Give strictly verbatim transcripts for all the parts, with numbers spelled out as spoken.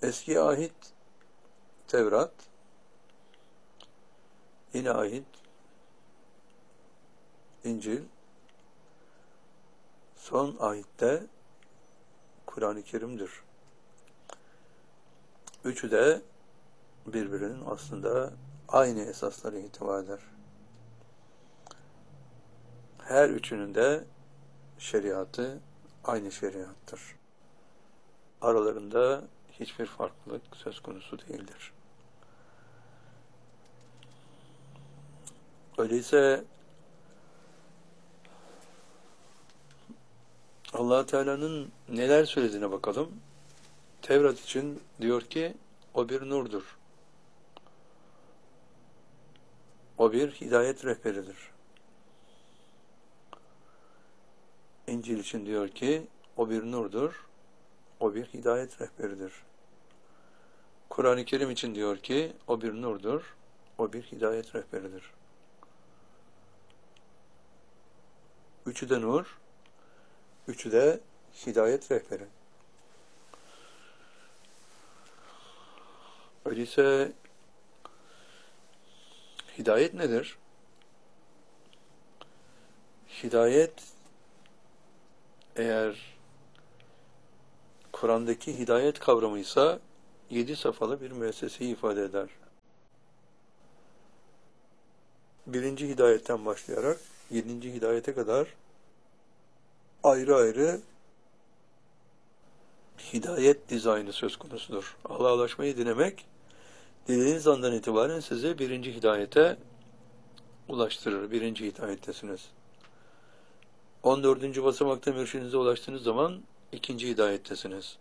Eski ahit Tevrat, yeni ahit İncil, son ahitte Kur'an-ı Kerim'dir. Üçü de birbirinin aslında aynı esaslara ihtiva eder. Her üçünün de şeriatı aynı şeriattır. Aralarında hiçbir farklılık söz konusu değildir. Öyleyse Allah Teala'nın neler söylediğine bakalım. Tevrat için diyor ki o bir nurdur. O bir hidayet rehberidir. İncil için diyor ki o bir nurdur. O bir hidayet rehberidir. Kur'an-ı Kerim için diyor ki o bir nurdur. O bir hidayet rehberidir. Üçü de nur, üçü de hidayet rehberi. Öyleyse hidayet nedir? Hidayet, eğer Kur'an'daki hidayet kavramıysa yedi safhalı bir müesseseyi ifade eder. Birinci hidayetten başlayarak yedinci hidayete kadar ayrı ayrı hidayet dizaynı söz konusudur. Allah'a ulaşmayı dilemek, dilediğiniz andan itibaren sizi birinci hidayete ulaştırır. Birinci hidayettesiniz. on dördüncü basamakta mürşidinize ulaştığınız zaman ikinci hidayettesiniz.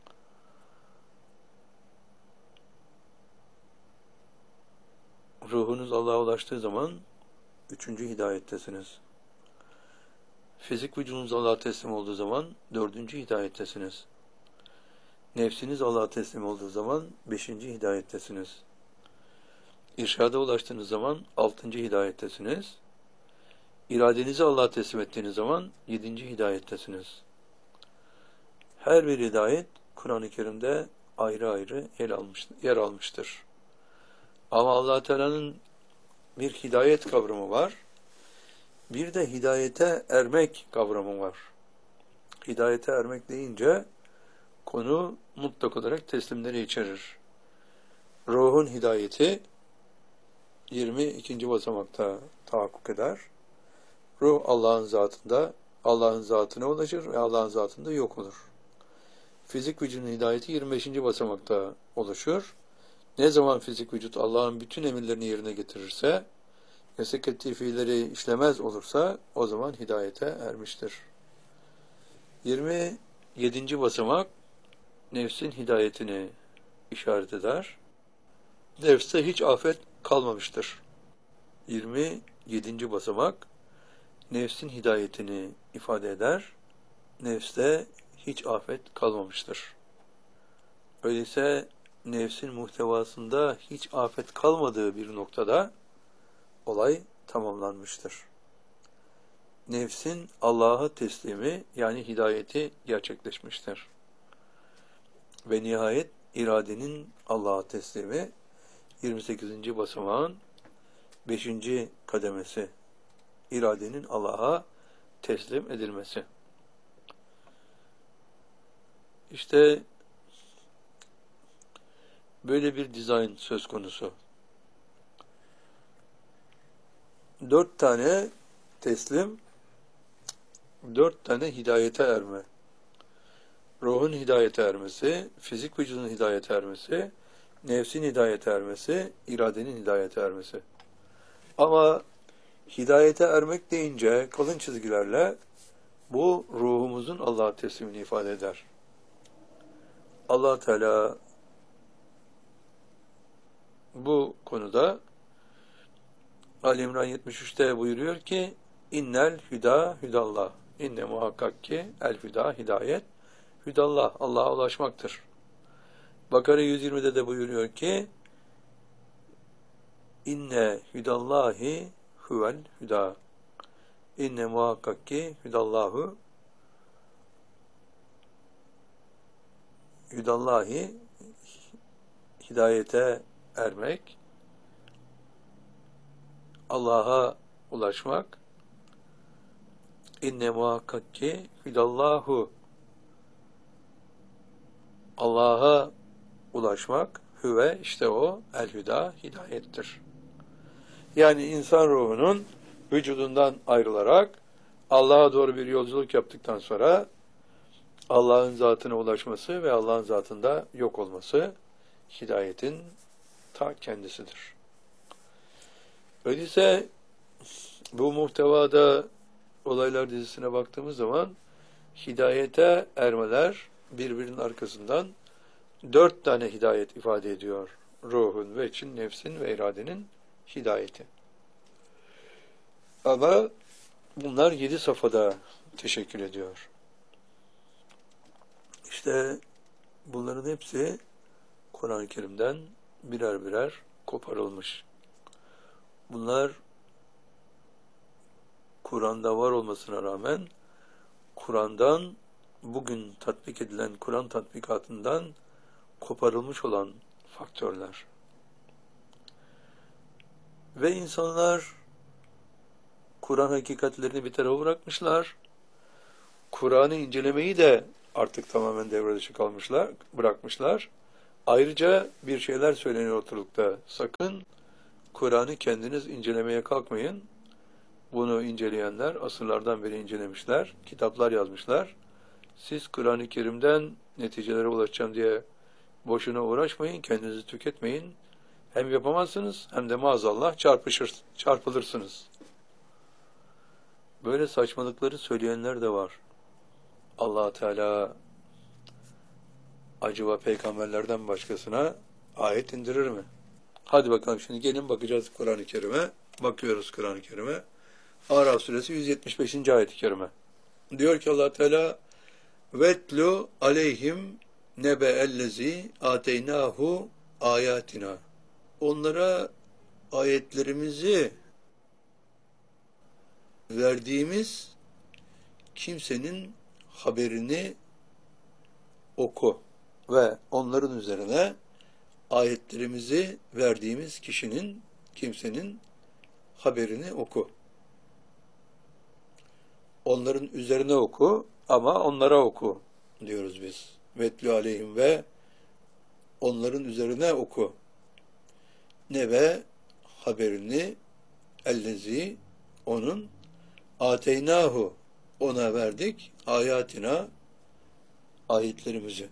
Ruhunuz Allah'a ulaştığı zaman üçüncü hidayettesiniz. Fizik vücudunuz Allah'a teslim olduğu zaman dördüncü hidayettesiniz. Nefsiniz Allah'a teslim olduğu zaman beşinci hidayettesiniz. İrşada ulaştığınız zaman altıncı hidayettesiniz. İradenizi Allah'a teslim ettiğiniz zaman yedinci hidayettesiniz. Her bir hidayet Kur'an-ı Kerim'de ayrı ayrı yer, almış, yer almıştır. Ama Allah Teala'nın bir hidayet kavramı var. Bir de hidayete ermek kavramı var. Hidayete ermek deyince konu mutlak olarak teslimleri içerir. Ruhun hidayeti yirmi ikinci basamakta tahakkuk eder. Ruh Allah'ın zatında, Allah'ın zatına ulaşır ve Allah'ın zatında yok olur. Fizik vücudun hidayeti yirmi beşinci basamakta oluşur. Ne zaman fizik vücut Allah'ın bütün emirlerini yerine getirirse, yasak ettiği fiilleri işlemez olursa o zaman hidayete ermiştir. yirmi yedinci basamak nefsin hidayetini işaret eder. Nefste hiç afet kalmamıştır. yirmi yedinci basamak nefsin hidayetini ifade eder. Nefste hiç afet kalmamıştır. Öyleyse nefsin muhtevasında hiç afet kalmadığı bir noktada olay tamamlanmıştır. Nefsin Allah'a teslimi yani hidayeti gerçekleşmiştir. Ve nihayet iradenin Allah'a teslimi yirmi sekizinci basamağın beşinci kademesi. İradenin Allah'a teslim edilmesi. İşte böyle bir dizayn söz konusu. Dört tane teslim, dört tane hidayete erme. Ruhun hidayete ermesi, fizik vücudun hidayete ermesi, nefsin hidayete ermesi, iradenin hidayete ermesi. Ama hidayete ermek deyince kalın çizgilerle bu ruhumuzun Allah'a teslimini ifade eder. Allah Teala bu konuda Ali İmran yetmiş üçte buyuruyor ki innel hüda hüdallah. İnne muhakkak ki el hüda hidayet hüdallah. Allah'a ulaşmaktır. Bakara yüz yirmide de buyuruyor ki inne hüdallahi huvel hüda. İnne muhakkak ki hüdallahu hüdallahi hidayete ermek, Allah'a ulaşmak, inne muhakkak ki hüdallahu, Allah'a ulaşmak, hüve işte o, el-hüda, hidayettir. Yani insan ruhunun vücudundan ayrılarak Allah'a doğru bir yolculuk yaptıktan sonra Allah'ın zatına ulaşması ve Allah'ın zatında yok olması hidayetin ta kendisidir. Öyleyse bu muhtevada olaylar dizisine baktığımız zaman hidayete ermeler birbirinin arkasından dört tane hidayet ifade ediyor. Ruhun, veçin, nefsin ve iradenin hidayeti. Ama bunlar yedi safhada teşekkül ediyor. İşte bunların hepsi Kur'an-ı Kerim'den birer birer koparılmış. Bunlar Kur'an'da var olmasına rağmen Kur'an'dan bugün tatbik edilen Kur'an tatbikatından koparılmış olan faktörler. Ve insanlar Kur'an hakikatlerini bir tarafa bırakmışlar. Kur'an'ı incelemeyi de artık tamamen devre dışı kalmışlar, bırakmışlar. Ayrıca bir şeyler söyleniyor ortalıkta. Sakın Kur'an'ı kendiniz incelemeye kalkmayın. Bunu inceleyenler asırlardan beri incelemişler, kitaplar yazmışlar. Siz Kur'an-ı Kerim'den neticelere ulaşacağım diye boşuna uğraşmayın, kendinizi tüketmeyin. Hem yapamazsınız hem de maazallah çarpışır, çarpılırsınız. Böyle saçmalıkları söyleyenler de var. Allah Teala acaba peygamberlerden başkasına ayet indirir mi? Hadi bakalım şimdi gelin bakacağız Kur'an-ı Kerim'e. Bakıyoruz Kur'an-ı Kerim'e. Araf suresi yüz yetmiş beşinci ayet-i kerime. Diyor ki Allah Teala vetlu aleyhim nebe'ellezi ateynahu ayatina. Onlara ayetlerimizi verdiğimiz kimsenin haberini oku ve onların üzerine ayetlerimizi verdiğimiz kişinin, kimsenin haberini oku. Onların üzerine oku ama onlara oku diyoruz biz. Vetlü aleyhim ve onların üzerine oku. Ne ve haberini ellezi onun ateynahu ona verdik ayatina ayetlerimizi.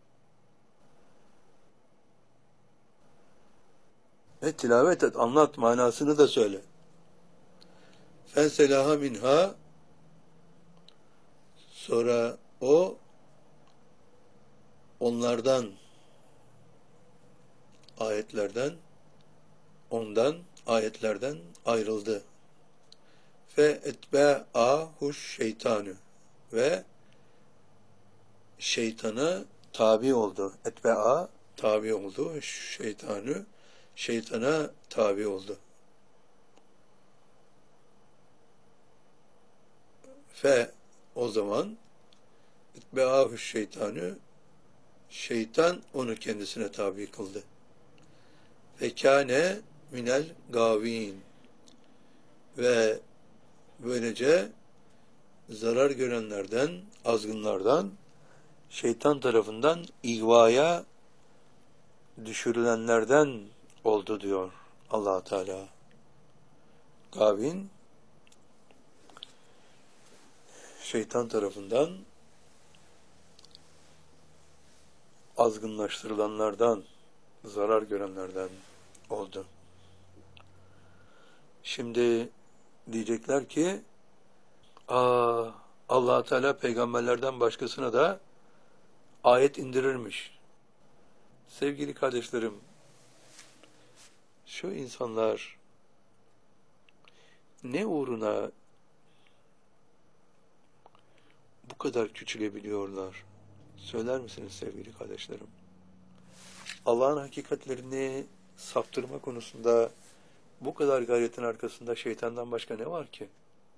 Ve tilavet et, anlat, manasını da söyle. Fenselaha minha sonra o onlardan ayetlerden ondan ayetlerden ayrıldı. Fe etbe'ahuş şeytanı ve şeytana tabi oldu. Etbe'a tabi oldu. Şeytanı şeytana tabi oldu. Fe o zaman etbe'ahuş şeytanı şeytan onu kendisine tabi kıldı. Ve kâne minel gâvîn ve böylece zarar görenlerden, azgınlardan, şeytan tarafından ihvaya düşürülenlerden oldu diyor Allah Teala. Gavin, şeytan tarafından azgınlaştırılanlardan, zarar görenlerden oldu. Şimdi diyecekler ki, aa, Allah Teala peygamberlerden başkasına da ayet indirirmiş. Sevgili kardeşlerim, şu insanlar ne uğruna bu kadar küçülebiliyorlar? Söyler misiniz sevgili kardeşlerim? Allah'ın hakikatlerini saptırma konusunda bu kadar gayretin arkasında şeytandan başka ne var ki?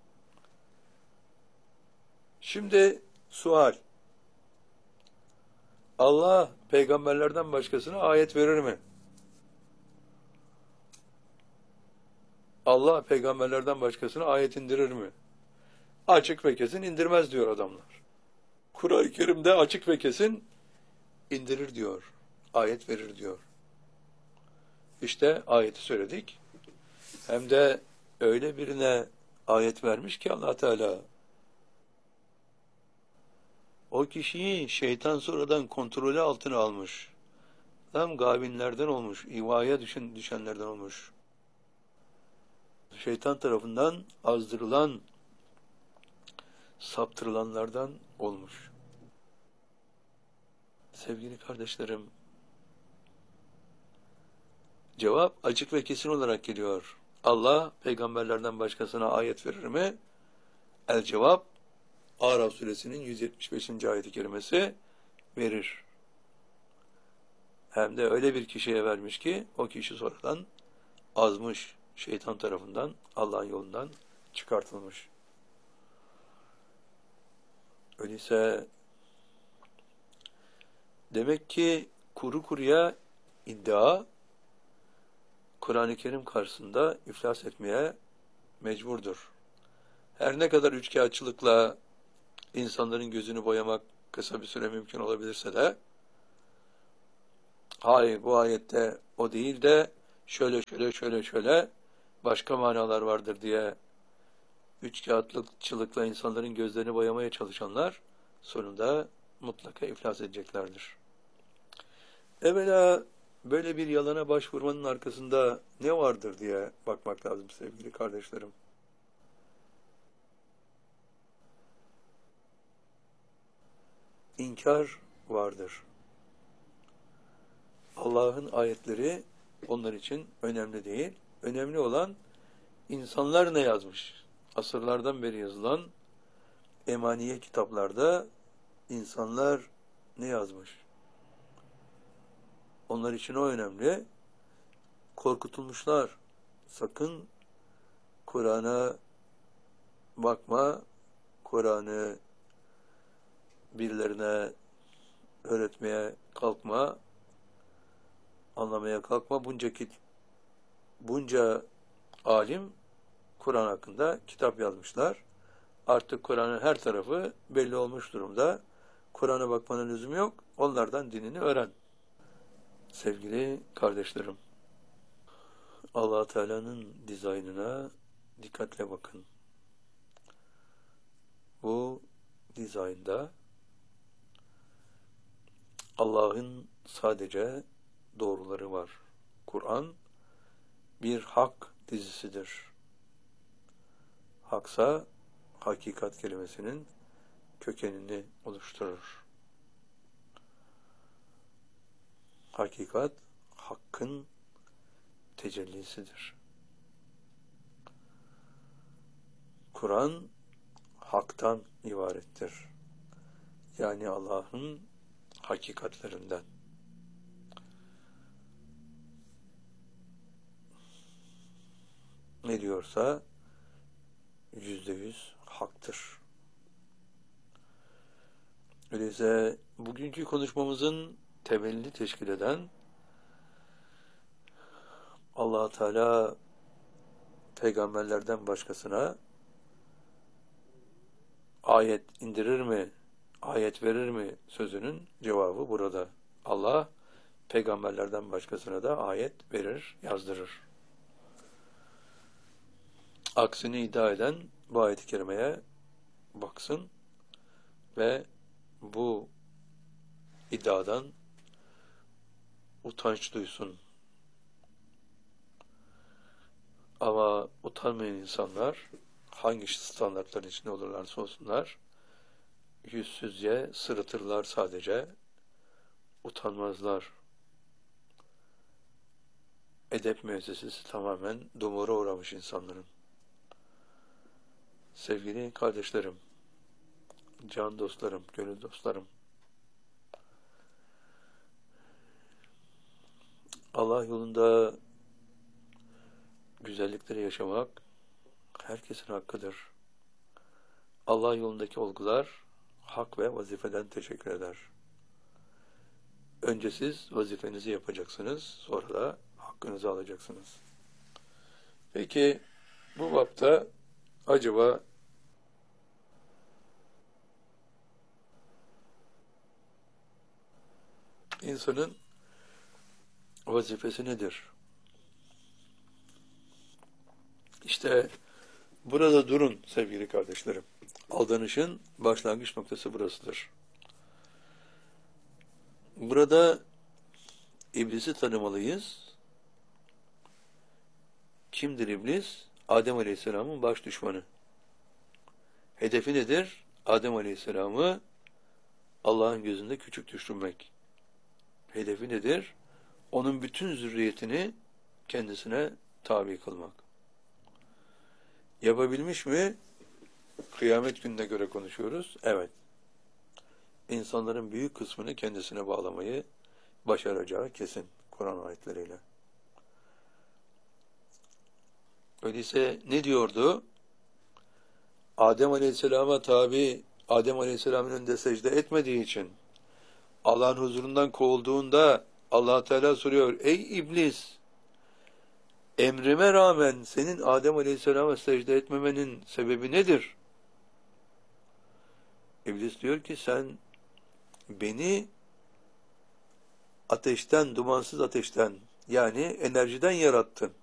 Şimdi sual. Allah peygamberlerden başkasına ayet verir mi? Allah peygamberlerden başkasına ayet indirir mi? Açık ve kesin indirmez diyor adamlar. Kur'an-ı Kerim'de açık ve kesin indirir diyor. Ayet verir diyor. İşte ayeti söyledik. Hem de öyle birine ayet vermiş ki Allah Teala o kişiyi şeytan sonradan kontrolü altına almış. Tam gavinlerden olmuş, ivaya düşen, düşenlerden olmuş. Şeytan tarafından azdırılan, saptırılanlardan olmuş. Sevgili kardeşlerim, cevap açık ve kesin olarak geliyor. Allah peygamberlerden başkasına ayet verir mi? El cevap, Araf suresinin yüz yetmiş beşinci ayet-i kerimesi verir. Hem de öyle bir kişiye vermiş ki o kişi sonradan azmış, şeytan tarafından Allah'ın yolundan çıkartılmış. Öyleyse demek ki kuru kuruya iddia Kur'an-ı Kerim karşısında iflas etmeye mecburdur. Her ne kadar üçkağıtçılıkla insanların gözünü boyamak kısa bir süre mümkün olabilirse de hayır bu ayette o değil de şöyle şöyle şöyle şöyle başka manalar vardır diye üçkağıtçılıkla insanların gözlerini boyamaya çalışanlar sonunda mutlaka iflas edeceklerdir. Evvela böyle bir yalana başvurmanın arkasında ne vardır diye bakmak lazım sevgili kardeşlerim. İnkar vardır. Allah'ın ayetleri onlar için önemli değil. Önemli olan insanlar ne yazmış? Asırlardan beri yazılan emaniye kitaplarda insanlar ne yazmış? Onlar için o önemli. Korkutulmuşlar. Sakın Kur'an'a bakma, Kur'an'ı birilerine öğretmeye kalkma, anlamaya kalkma. Bunca kit, bunca alim Kur'an hakkında kitap yazmışlar. Artık Kur'an'ın her tarafı belli olmuş durumda. Kur'an'a bakmanın lüzumu yok. Onlardan dinini öğren. Sevgili kardeşlerim, Allah Teala'nın dizaynına dikkatle bakın. Bu dizaynda Allah'ın sadece doğruları var. Kur'an bir hak dizisidir. Haksa hakikat kelimesinin kökenini oluşturur. Hakikat, hakkın tecellisidir. Kur'an, haktan ibarettir. Yani Allah'ın hakikatlerinden. Ne diyorsa yüzde yüz haktır. Öyleyse bugünkü konuşmamızın temelini teşkil eden Allah Teala peygamberlerden başkasına ayet indirir mi, ayet verir mi sözünün cevabı burada. Allah peygamberlerden başkasına da ayet verir, yazdırır. Aksini iddia eden bu ayet-i kerimeye baksın ve bu iddiadan utanç duysun. Ama utanmayan insanlar hangi standartların içinde olurlarsa olsunlar yüzsüzce sırıtırlar sadece, utanmazlar. Edep müessesesi tamamen dumura uğramış insanların. Sevgili kardeşlerim, can dostlarım, gönül dostlarım, Allah yolunda güzellikleri yaşamak herkesin hakkıdır. Allah yolundaki olgular hak ve vazifeden teşekkür eder. Önce siz vazifenizi yapacaksınız, sonra da hakkınızı alacaksınız. Peki, Bu bapta acaba insanın vazifesi nedir? İşte burada durun sevgili kardeşlerim. Aldanışın başlangıç noktası burasıdır. Burada iblisi tanımalıyız. Kimdir iblis? Adem Aleyhisselam'ın baş düşmanı. Hedefi nedir? Adem Aleyhisselam'ı Allah'ın gözünde küçük düşürmek. Hedefi nedir? Onun bütün zürriyetini kendisine tabi kılmak. Yapabilmiş mi? Kıyamet gününe göre konuşuyoruz. Evet. İnsanların büyük kısmını kendisine bağlamayı başaracağı kesin Kur'an ayetleriyle. Öyleyse ne diyordu? Adem Aleyhisselam'a tabi, Adem Aleyhisselam'ın önünde secde etmediği için Allah'ın huzurundan kovulduğunda Allah Teala soruyor: ey iblis, emrime rağmen senin Adem Aleyhisselam'a secde etmemenin sebebi nedir? İblis diyor ki sen beni ateşten, dumansız ateşten, yani enerjiden yarattın.